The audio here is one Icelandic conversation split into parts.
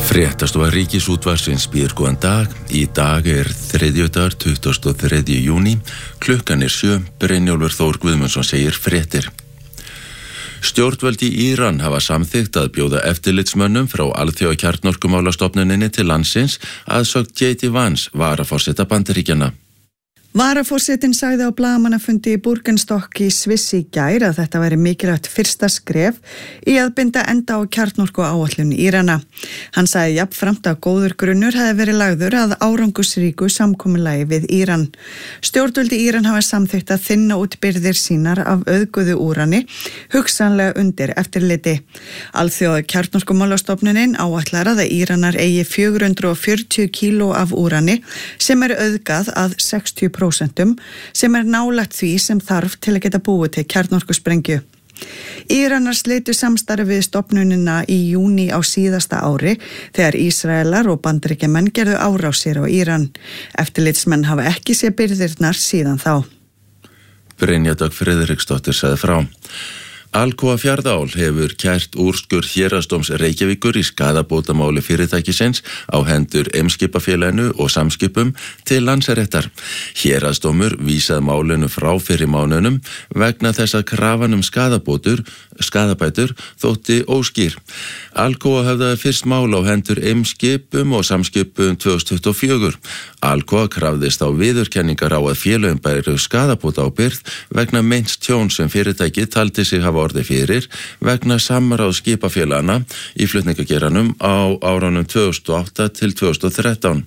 Fréttastofa Ríkisútvarpsins býður góðan dag. Í dag þriðjudagur 23. júní. Klukkan 7. Brynjólfur Þór Guðmundsson segir fréttir. Stjórnvöld í Íran hafa samþykkt að bjóða eftirlitsmönnum frá Alþjóðakjarnorkumálastofnuninni til landsins að sögn J.D. Vance, varaforseta Bandaríkjanna. Varaforsetinn sagði á blaðamannafundi í Burgenstock í Sviss í gær að þetta væri mikilvægt fyrsta skref í að binda enda á kjarnorkuáætlun Írana. Hann sagði jafnframt að góður grunnur hefði verið lagður að árangusríku samkomulagi við Íran. Stjórnvöld í Íran hafa samþykkt að þynna út birgðir sínar af auðguðu úrani, hugsanlega undir eftirliti. Alþjóða kjarnorkumálastofnunin áætlar að Íranar eigi 440 kíló af úrani sem auðgað að 60%, sem nálægt því sem þarf til að geta búið til kjarnorkusprengju. Íranar slitu samstarfi við stofnunina í júní á síðasta ári þegar Ísraelar og Bandaríkjamenn gerðu árásir á Íran. Eftirlitsmenn hafa ekki séð birgðirnar síðan þá. Brynja Dögg Friðriksdóttir sagði frá. Alcoa Fjarðaál hefur kært úrskurð Héraðsdóms Reykjavíkur í skaðabótamáli fyrirtækisins á hendur Eimskipafélaginu og Samskipum til Landsréttar. Héraðsdómur vísaði málinu frá fyrir mánuðinum vegna þess að krafan skaðabætur þótti óskýr. Alcoa höfðaði fyrst mál á hendur Eimskipum og Samskipum 2024. Alcoa krafðist á viðurkenningar á að félögin bæru skaðabótaábyrgð vegna meints tjón sem fyrirtækið taldi sig hafa orðið fyrir vegna samráðs skipafélaganna í flutningageiranum á árunum 2008 til 2013.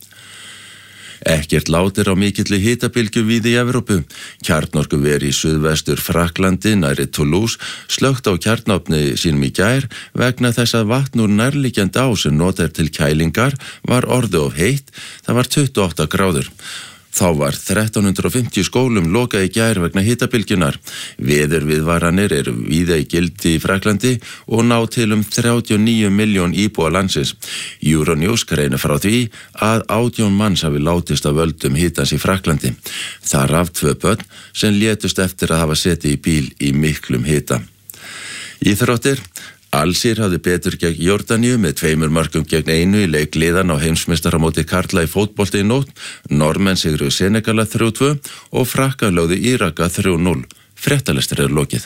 Ekkert lát á mikilli hitabylgju víða í Evrópu. Kjarnorkuver í suðvestur Frakklandi nærri Toulouse slökkt á kjarnofni sínum í gær vegna þess að vatn úr nærliggjandi á sem notað til kælingar var orðið of heitt. Það var 28 gráður. Þá var 1350 skólum lokað í gær vegna hitabylgjunar. Veðurviðvaranir eru víða í gildi í Frakklandi og ná til 39 milljón íbúa landsins. Euronews greinir frá því að 18 manns hafi látist af völdum hitans í Frakklandi. Þar af 2 börn sem létust eftir að hafa setið í bíl í miklum hita. Íþróttir. Alsír hafði betur gegn Jordaníu með 2 mörkum gegn 1 í leik liðan á heimsmeistaramóti karla í fótbolta í nótt. Normenn sigruðu Senegala 3-2 og Frakkar lögðu Íraka 3-0. Fréttalestur lokið.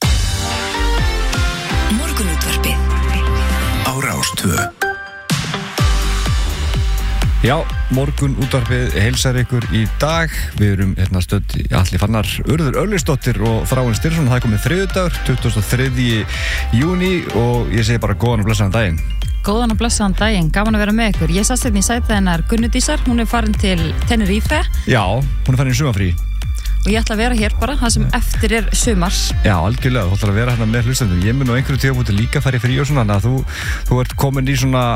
Morgunútvarpið á Rás 2. Já, Morgunútvarpið heilsar ykkur í dag. Við erum stödd Atli Fannar Urður Örlygsdóttir og Þráinn Styrrsson. Það komið þriðjudagur, 23. júní og ég segi bara góðan og blessaðan daginn. Góðan og blessaðan daginn, gaman að vera með ykkur. Ég sast hérna í sæti hennar Gunnu Dísar, hún farin til Tenerife. Já, hún farin í sumarfrí. Og ég ætla að vera hér bara, það sem eftir sumars. Já, algjörlega, þú ætlar að vera hérna með hlustendum. Ég mun á einhverju tímabúti líka fara í frí og svona, þannig að þú ert komin í svona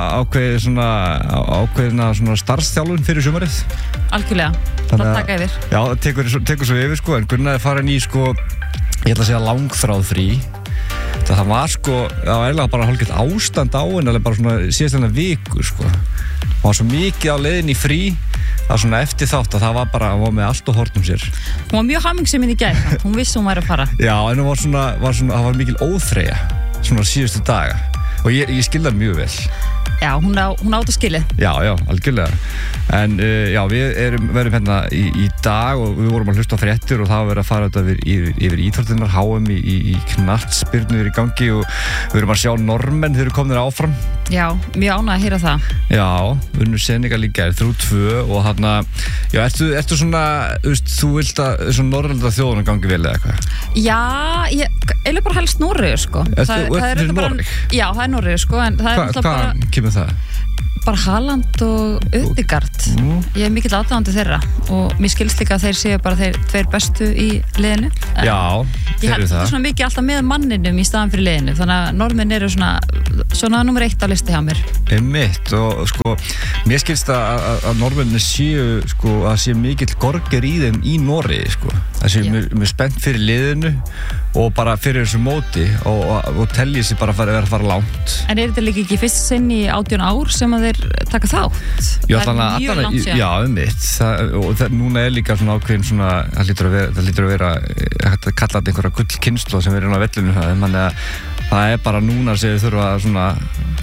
ákveðina svona starfsþjálfun fyrir sumarið. Algjörlega, það taka yfir. Já, tekur svo yfir en Gunnar farin í ég ætla að segja langþráð frí. Það var það var eiginlega bara hálfgett ástand á henni, alveg bara svona síðast hennar viku Það var svo mikið á leiðin í frí að svona eftir þátt að það var bara, hún var með allt og hortum sér. Hún var mjög hamingjusöm í gær, hún vissi hún væri að fara. Já, en hún það var mikil óþreyja svona síðustu daga og ég skildi það mjög vel. Já, hún átt að skilja. Já, algjörlega. En já, við verðum hérna í dag og við vorum að hlusta á fréttir og það var verið að fara þetta yfir íþróttirnar, HM í knattspyrnu í gangi og við erum að sjá Normenn þeir eru komnir áfram. Já, mjög ánægð að heyra það. Já, unnu Senegal í gær 3-2 og þarna, já, ertu svona, þú vilt að svona Norrlanda þjóðunum gangi vel eða eitthvað? Já, ég bara helst Noregur, Það er Noreg? Já, það er Noregur, en það er bara... Hvað kemur það? Bara Haaland og Ødegaard. Ég er mikill aðdáandi þeirra og mér skilst líka að þeir séu bara þeir 2 bestu í liðinu. Já, þeir eru það. Ég held svona mikið alltaf með manninum í staðan fyrir liðinu, þannig að Norðmenn eru svona nummer 1 á listi hjá mér. Einmitt og mér skilst að Norðmenn séu að sé mikill gorger í þeim í Noregi Það séu mjög spennt fyrir liðinu og bara fyrir þessu móti og telji sig bara að fara langt. En þetta líka ekki fyrst sinn í 18 ár sem að þeir taka þátt? Já, það er mjög langt síðan. Já, og núna er líka svona ákveðin svona, það lítur að vera hægt að kalla þetta einhverja gullkynslóð sem er á vellinu þannig að það er bara núna sem þau þurfa að svona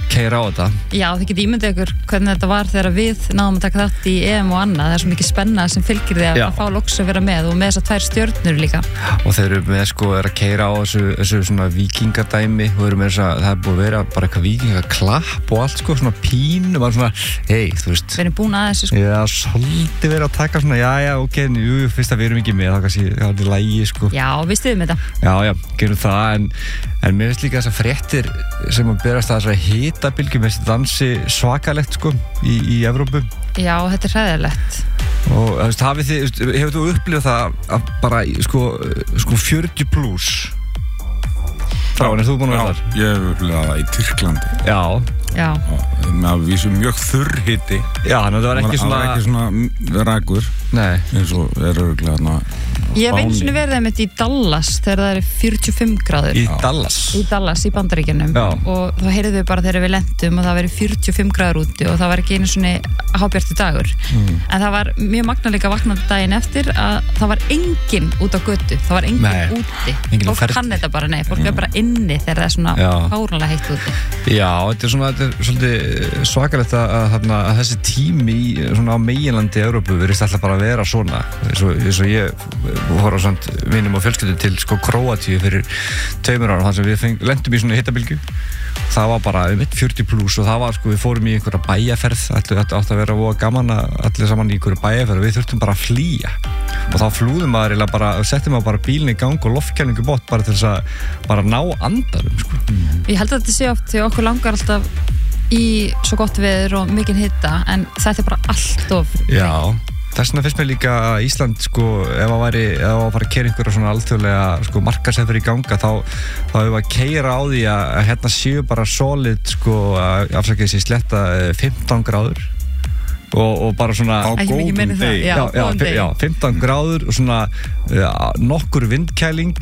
keyra á þetta. Já, þið getið ímyndið ykkur hvernig þetta var þegar við náðum að taka þátt í EM og annað. Það er svo mikið spenna sem fylgir því að fá loks að vera með og með þessar 2 stjörnur líka. Og þeir eru með er að keyra á þessu svona víkingadæmi og eru með þess að það er búið að vera bara eitthvað víkingaklapp og allt svona pínu, bara svona, hey, þú veist. Við erum búin að þessu sko. Já, svolítið verið að taka svona, ok, fyrst að við erum ekki með, þá kannski, það er lægi sko. Já, við styðum þetta. Já, gerum það, en mér finnst líka þessar fréttir sem að berast að þessari hitabilgju með þessi dansi svakalegt sko í Evrópu. Já, þetta er hræðilegt. Og þú veist, hefur þú upplifað það að bara sko 40 plus frá henni, þú búin að vera þar? Já, ég hef upplifað það í Tyrklandi. Já. Með vísum mjög þurr hiti. Já, þannig að það var ekki svona... Það var ekki svona rakur. Nei. Eins og örugglega þarna... Ég hef einu sinni verið einmitt í Dallas þegar það er 45 gráður. Í Dallas? Í Dallas, í Bandaríkjunum. Já. Og þá heyrðum við bara þegar við lentum og það verið 45 gráður úti og það var ekki einu sinni hábjartur dagur. En það var mjög magnalíka vaknandi daginn eftir að það var enginn út á götu. Það var enginn úti. Fólk kann þetta bara, fólk er bara inni þegar það er svona hárunlega heitt úti. Já, þetta er svolítið svakalegt að þessi tími svona á meginlandi í Evrópu virðist alltaf bara að vera svona. Eins og ég voru á samt vinum og fjölskyldu til sko Króatíu fyrir 2 ára þar sem við lentum í svona hitabilgju. Það var bara 40 plus og það var sko, við fórum í einhverja bæjarferð, þetta átti að vera voða gaman allir saman í einhverju bæjarferð og við þurftum bara að flýja og þá flúðum maður eða bara, settum maður bara bílinn í gang og loftkælingu bort bara til þess að bara ná andarum sko. Ég held að þetta sé oft því okkur langar alltaf í svo gott veður og mikinn hita en þetta er bara allt of Já. Þess vegna finnst mér líka að Ísland sko, ef að fara að keyra einhverja svona alþjóðlega sko, markaðsefur í ganga þá hefur við að keyra á því að hérna séu bara solid sko, afsakið sér sletta 15 gráður og bara svona á góðum degi. Já, 15 gráður og svona nokkur vindkæling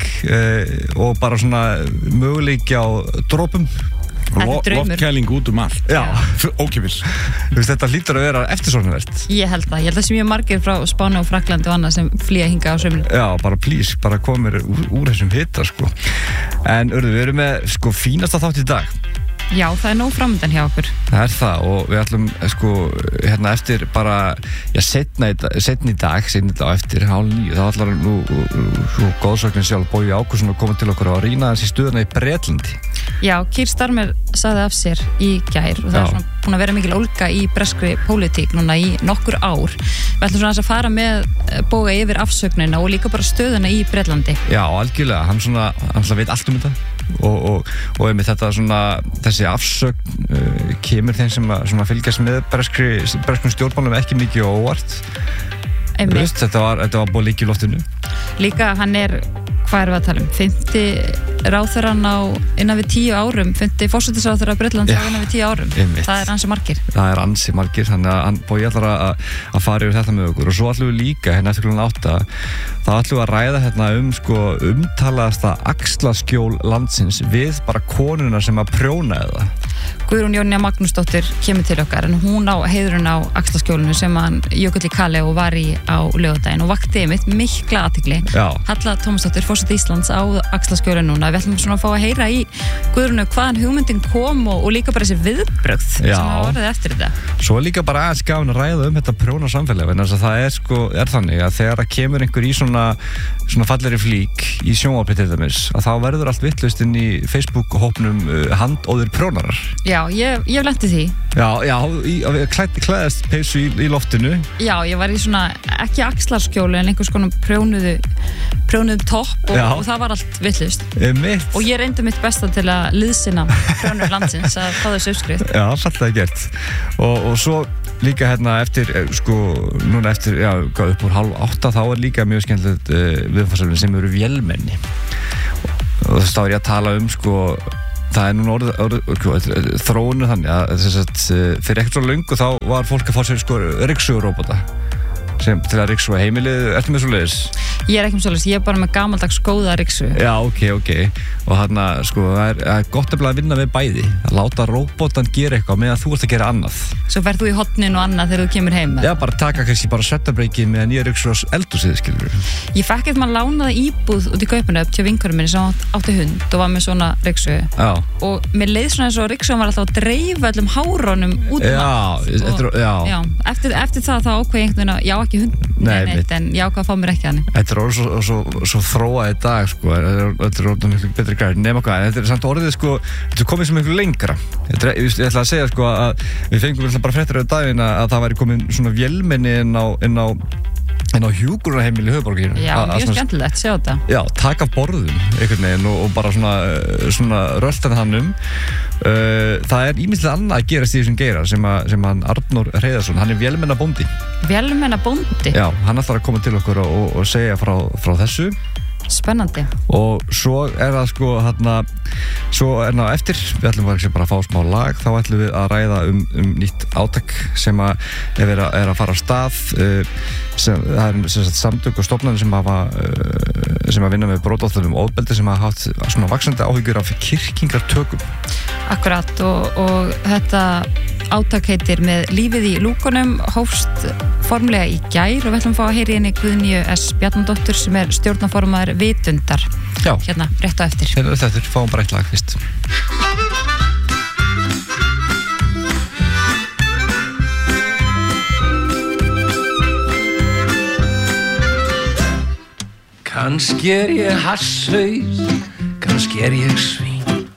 og bara svona möguleiki á dropum. Loftkæling út allt. Já. Ókipis. Þetta hlýtur að vera eftirsóknarvert. Ég held það sé mjög margir frá Spáni og Fraklandi og annað sem flýja hingað á sömurinn. Já, bara please, bara komir úr þessum hita sko. En við erum með sko fínasta þátt í dag. Já, það er nóg framöndan hjá okkur. Það er það og við ætlum sko hérna eftir bara seinna í dag á eftir 8:30 þá ætlar nú svo góðsögnin sjálf Bogi Ágústsson að koma til okkur og rýna þessi stöðuna í Bretlandi. Já, Keir Starmer sagði af sér í gær og það er svona búin að vera mikil ólga í breskri pólitík núna í nokkur ár. Við ætlum svona að fara með Boga yfir afsögnina og líka bara stöðuna í Bretlandi. Já, algjörlega, hann veit allt um þetta og einmitt þetta svona þessi afsögn kemur þeim sem að fylgjast með breskum stjórnmálum ekki mikið óvart. Þetta var búið líka í loftinu. Líka hann er, hvað erum við að tala um? 50 ráðherran á innan við 10 árum, 50 forsætisráðherra Bretlands á innan við 10 árum. Það er ansi margir. Það er ansi margir, þannig að hann Bogi ætlar að fara yfir þetta með okkur og svo ætlum við líka hérna eftir klukkan 8 þá ætlum við að ræða hérna sko umtalaðasta axlaskjól landsins við bara konuna sem að prjónaði það. Guðrún Jónína Magnúsdóttir kemur til okkar en hún á heiðurinn á axlaskjólinu sem hann Jökull í Kaleo var í á laugardaginn og vakti einmitt mikla athygli. Halla Tómasdóttir, forseti Íslands á axlaskjólinu núna. Við ætlum svona að fá að heyra í Guðrúnu hvaðan hugmyndin kom og líka bara þessi viðbrögð sem hafa orðið eftir þetta. Svo líka bara aðeins gaman að ræða það prjóna samfélagi en það er þannig að þegar það kemur einhver í svona falleri flík í sjónvarpi til dæmis að þá verður allt vitlaust inn í Facebook-hópnum handóðir prjónarar. Já, ég hef lent í því. Já, klæðast peysu í loftinu. Já, ég var í svona, ekki axlarskjólu en einhvers konar prjónuðum topp og það var allt vitlaust. Og ég reyndi mitt besta til að liðsinna prjónur landsins að fá þessu uppskrift. Já, fallega gert. Og svo líka hérna eftir, núna eftir, upp úr 7:30 þá er líka mjög skemmtilegt viðfangsefni sem eru vélmenni. Og þess þá er ég að tala það er núna þróunu þannig að fyrir ekkert svo löngu þá var fólk að fá sér ryksuguróbota sem til að ryksuga heimilið, ertu með svoleiðis? Ég ekki með svoleiðis, ég bara með gamaldags góða ryksu. Já, ok, og þarna, sko, það er gott að vinna með bæði, að láta róbótan gera eitthvað meðan þú ert að gera annað. Svo ferð þú í hotnin og annað þegar þú kemur heim? Já, bara taka kannski bara svettabreyki meðan ég ryksu á eldhúsið, skilur. Ég fekk eitthvað lánaði íbúð út í Kaupmannahöfn til vinkonum minni sem átti hund og var með svona ryksu. Já. Og mér leið svona eins og ryksugan var alltaf að dreifa öllum hárónum út eftir það þá ákveð ég einhvern veginn að já ekki hund en ég ákvað að fá mér ekki hann. Þetta er orðið svo þróað í dag, sko, þetta er orðið miklu betri græð nema hvað, þetta er samt orðið, sko, þetta er komið svo miklu lengra. Ég ætla að segja, sko, að við fengum bara fréttir á daginn að það væri komin svona vélmenni inn á hjúkrunarheimili í höfuðborginni. Já, mjög skemmtilegt, sjá þetta. Já, taka af borðum einhvern veginn og bara svona röltan hann það er ýmislegt annað að gerast í þessum geira sem hann Arnór Hreiðarsson, hann er vélmennabóndi. Vélmennabóndi? Já, hann ætlar að koma til okkur og segja frá þessu. Spennandi. Og svo er það sko svo er það eftir, við ætlum bara að fá smá lag, þá ætlum við að ræða um nýtt átak sem er að fara af stað, það er samtök og stofnanir sem að vinna með brotaþolum ofbeldi sem hafa haft svona vaxandi áhyggjur af kirkingartökum. Akkurat og þetta átak heitir Með lífið í lúkunum, hófst formlega í gær og við ætlum að fá að heyra henni Guðnýju S. Bjarnadóttur sem er stjórnarformaður Vitundar. Já. Hérna, rétt á eftir. Hérna rétt á eftir, fáum bara eitt lag fyrst. Kannski er ég hasshaus, kannski er ég svín.